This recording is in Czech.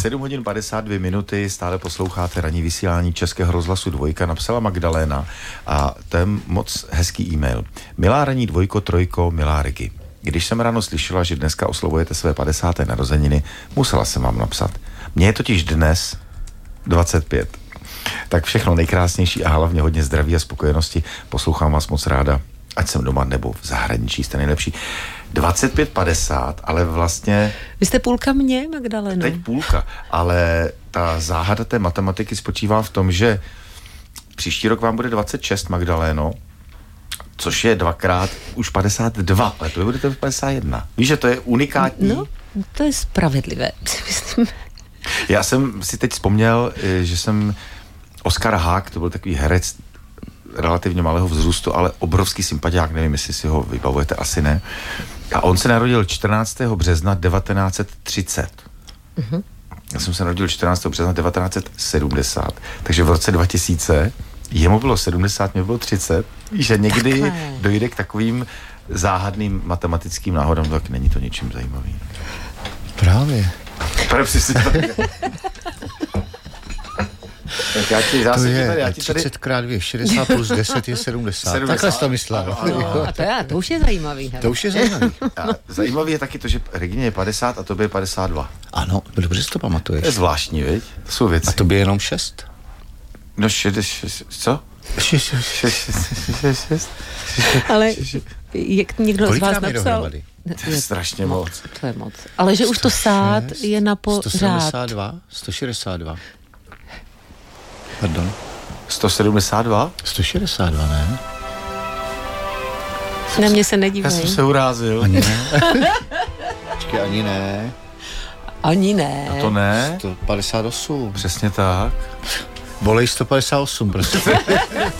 7 hodin 52 minuty, stále posloucháte ranní vysílání Českého rozhlasu Dvojka, napsala Magdaléna a to je moc hezký e-mail. Milá ranní dvojko, trojko, milá Regi. Když jsem ráno slyšela, že dneska oslavujete své 50. narozeniny, musela jsem vám napsat. Mně je totiž dnes 25. Tak všechno nejkrásnější a hlavně hodně zdraví a spokojenosti. Poslouchám vás moc ráda, ať jsem doma nebo v zahraničí, jste nejlepší. 25-50, ale vlastně... Vy jste půlka mě, Magdaleno. Teď půlka, ale ta záhada té matematiky spočívá v tom, že příští rok vám bude 26, Magdaleno, což je dvakrát už 52, ale to budete 51. Víš, že to je unikátní? No, to je spravedlivé, si myslím. Já jsem si teď vzpomněl, že jsem Oskar Hák, to byl takový herec relativně malého vzrůstu, ale obrovský sympatiák, nevím, jestli si ho vybavujete, asi ne. A on se narodil 14. března 1930. Uh-huh. Já jsem se narodil 14. března 1970. Takže v roce 2000 jemu bylo 70, mě bylo 30. Že někdy dojde k takovým záhadným matematickým náhodám, tak není to ničím zajímavý. Právě. Tak já ti to je 30 krát 2, 60 plus 10 je 70. Takhle jsi to myslel. A to už je zajímavý. To už je zajímavý. Zajímavý je taky to, že Regině je 50 a tobě je 52. Ano, dobře si to pamatuješ. To je zvláštní, viď? To jsou věci. A tobě jenom 6? No 6, co? 6. Ale jak někdo z vás napsal... Dohromady? To je strašně moc. To je moc. Ale že už to sát je na pořád. 172, 162. Pardon. 172? 162, ne? Na mě se nedívej. Já jsem se urázil. Ani ne. Počkej, ani ne. Ani ne. A to ne? 158. Přesně tak. Volej 158, prostě.